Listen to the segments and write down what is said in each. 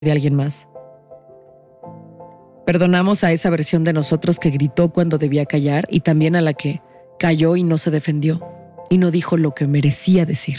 de alguien más. Perdonamos a esa versión de nosotros que gritó cuando debía callar y también a la que calló y no se defendió y no dijo lo que merecía decir.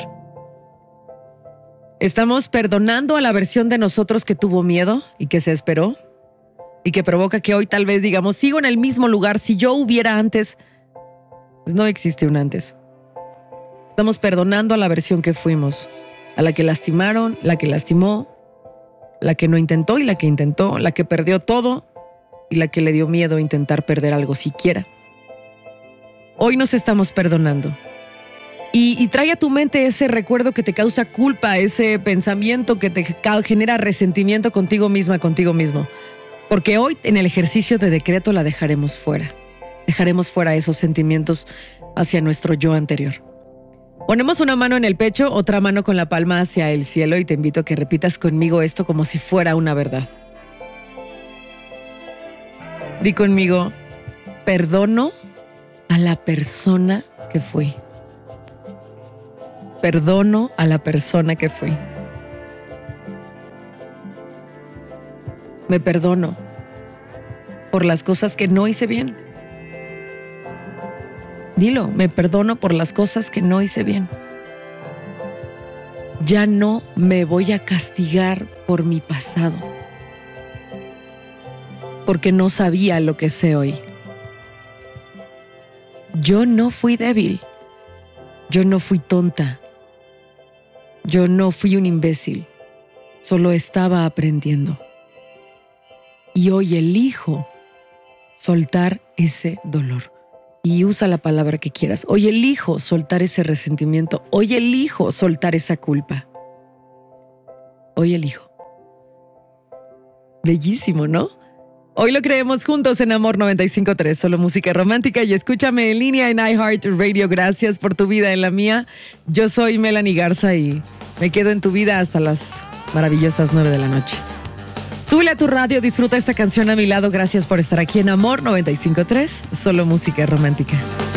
Estamos perdonando a la versión de nosotros que tuvo miedo y que se esperó y que provoca que hoy tal vez digamos, sigo en el mismo lugar, si yo hubiera antes, pues no existe un antes. Estamos perdonando a la versión que fuimos, a la que lastimaron, la que lastimó, la que no intentó y la que intentó, la que perdió todo y la que le dio miedo intentar perder algo siquiera. Hoy nos estamos perdonando. Y trae a tu mente ese recuerdo que te causa culpa, ese pensamiento que te genera resentimiento contigo misma, contigo mismo. Porque hoy en el ejercicio de decreto la dejaremos fuera. Dejaremos fuera esos sentimientos hacia nuestro yo anterior. Ponemos una mano en el pecho, otra mano con la palma hacia el cielo y te invito a que repitas conmigo esto como si fuera una verdad. Di conmigo, perdono a la persona que fui. Perdono a la persona que fui. Me perdono por las cosas que no hice bien. Dilo, me perdono por las cosas que no hice bien. Ya no me voy a castigar por mi pasado, porque no sabía lo que sé hoy. Yo no fui débil. Yo no fui tonta. Yo no fui un imbécil. Solo estaba aprendiendo. Y hoy elijo soltar ese dolor. Y usa la palabra que quieras. Hoy elijo soltar ese resentimiento. Hoy elijo soltar esa culpa. Hoy elijo. Bellísimo, ¿no? Hoy lo creemos juntos en Amor 95.3, solo música romántica, y escúchame en línea en iHeartRadio. Gracias por tu vida en la mía. Yo soy Melanie Garza y me quedo en tu vida hasta las maravillosas 9 de la noche. Súbele a tu radio, disfruta esta canción a mi lado. Gracias por estar aquí en Amor 95.3, solo música romántica.